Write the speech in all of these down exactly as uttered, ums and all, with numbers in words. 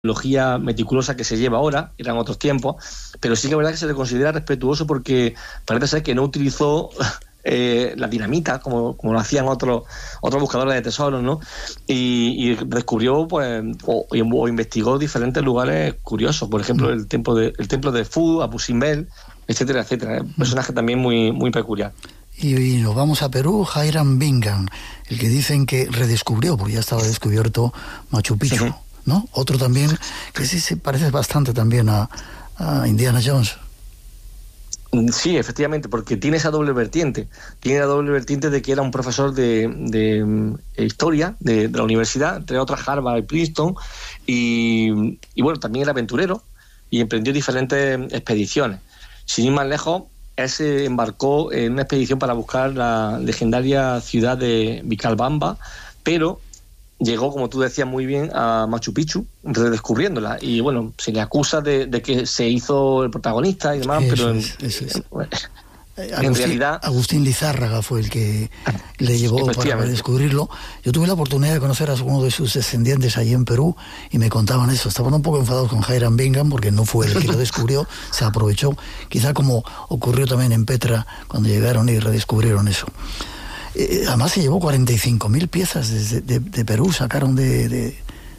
metodología meticulosa que se lleva ahora, eran otros tiempos, pero sí que es verdad que se le considera respetuoso porque parece ser que no utilizó eh, la dinamita como, como lo hacían otros otros buscadores de tesoros, ¿no? Y, y descubrió, pues, o, o investigó diferentes lugares curiosos, por ejemplo, el templo de el templo de Fu, Abu Simbel, etcétera, etcétera. Un personaje también muy, muy peculiar. Y, y nos vamos a Perú, Hiram Bingham, el que dicen que redescubrió, porque ya estaba descubierto Machu Picchu, sí. ¿No? Otro también, que sí se parece bastante también a, a Indiana Jones. Sí, efectivamente, porque tiene esa doble vertiente. Tiene la doble vertiente de que era un profesor de, de, de historia de, de la universidad, entre otras Harvard y Princeton, y, y bueno, también era aventurero y emprendió diferentes expediciones. Sin ir más lejos, él se embarcó en una expedición para buscar la legendaria ciudad de Vilcabamba, pero llegó, como tú decías muy bien, a Machu Picchu, redescubriéndola. Y bueno, se le acusa de, de que se hizo el protagonista y demás, eso pero en, es, eso es. en Agustín, realidad... Agustín Lizárraga fue el que le llevó para redescubrirlo. Yo tuve la oportunidad de conocer a uno de sus descendientes allí en Perú y me contaban eso. Estaban un poco enfadados con Hiram Bingham porque no fue el que lo descubrió, se aprovechó. Quizá como ocurrió también en Petra cuando llegaron y redescubrieron eso. Eh, además se llevó cuarenta y cinco mil piezas desde de, de Perú, sacaron de... de...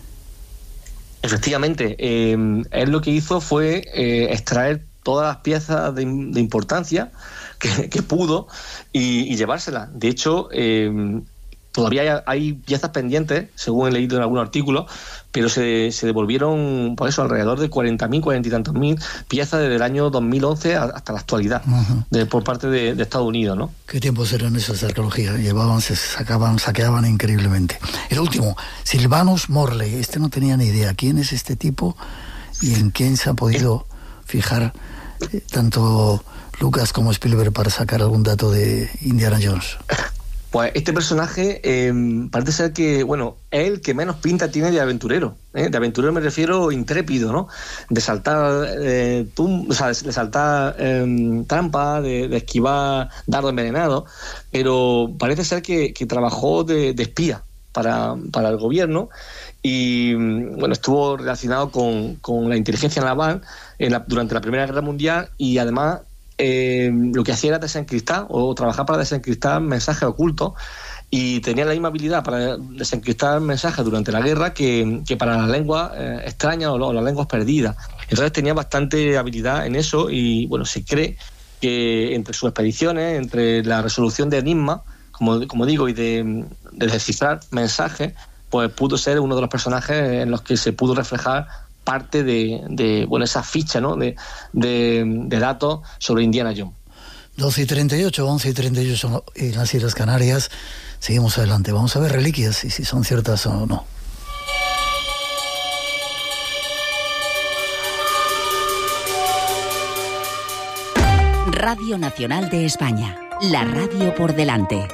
Efectivamente, eh, él lo que hizo fue eh, extraer todas las piezas de, de importancia que, que pudo y, y llevárselas. De hecho, eh, todavía hay, hay piezas pendientes, según he leído en algún artículo, pero se, se devolvieron, por eso, alrededor de cuarenta mil, cuarenta y tantos mil piezas desde el año dos mil once hasta la actualidad, uh-huh. de, por parte de, de Estados Unidos, ¿no? ¿Qué tiempos eran esos de arqueología? Llevaban, se sacaban, saqueaban increíblemente. El último, Sylvanus Morley. Este no tenía ni idea. ¿Quién es este tipo y en quién se ha podido fijar eh, tanto Lucas como Spielberg para sacar algún dato de Indiana Jones? Pues este personaje eh, parece ser que, bueno, es el que menos pinta tiene de aventurero. ¿eh? De aventurero me refiero intrépido, ¿no? De saltar, eh, tum, o sea, de saltar eh, trampas, de, de esquivar dardos envenenados, pero parece ser que, que trabajó de, de espía para, para el gobierno y, bueno, estuvo relacionado con, con la inteligencia naval en la, durante la Primera Guerra Mundial y además... Eh, lo que hacía era desencriptar o trabajar para desencriptar mensajes ocultos y tenía la misma habilidad para desencriptar mensajes durante la guerra que, que para las lenguas eh, extrañas o, o las lenguas perdidas. Entonces tenía bastante habilidad en eso y bueno, se cree que entre sus expediciones, entre la resolución de enigmas, como, como digo, y de, de descifrar mensajes, pues pudo ser uno de los personajes en los que se pudo reflejar parte de, de bueno, esa ficha, ¿no? de, de, de datos sobre Indiana Jones. doce y treinta y ocho, once y treinta y ocho en las Islas Canarias. Seguimos adelante. Vamos a ver reliquias y si son ciertas o no. Radio Nacional de España. La radio por delante.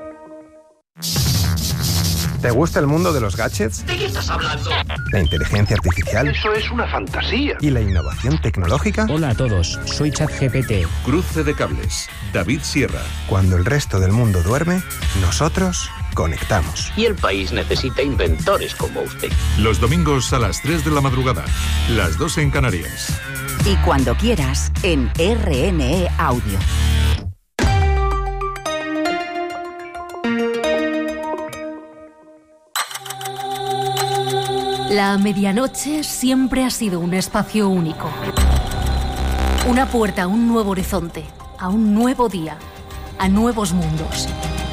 ¿Te gusta el mundo de los gadgets? ¿De qué estás hablando? ¿La inteligencia artificial? Eso es una fantasía. ¿Y la innovación tecnológica? Hola a todos, soy ChatGPT. Cruce de cables, David Sierra. Cuando el resto del mundo duerme, nosotros conectamos. Y el país necesita inventores como usted. Los domingos a las tres de la madrugada, las dos en Canarias. Y cuando quieras, en R N E Audio. La medianoche siempre ha sido un espacio único. Una puerta a un nuevo horizonte, a un nuevo día, a nuevos mundos.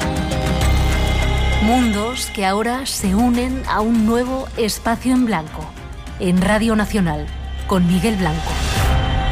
Mundos que ahora se unen a un nuevo espacio en blanco, en Radio Nacional, con Miguel Blanco.